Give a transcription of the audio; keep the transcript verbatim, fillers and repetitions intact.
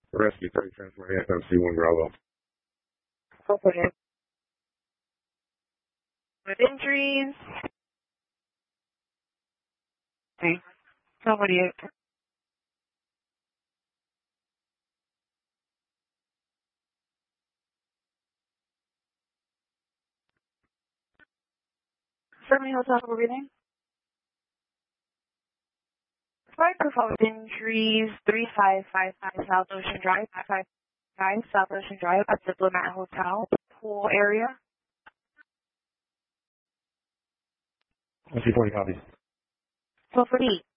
Rescue thirty transfer F M C one Bravo. Okay. With injuries. Okay. Somebody. Certainly Hotel Breathing. Flight profile with injuries, three five five five South Ocean Drive, five five five South Ocean Drive at Diplomat Hotel, pool area. one two forty copy. twelve forty.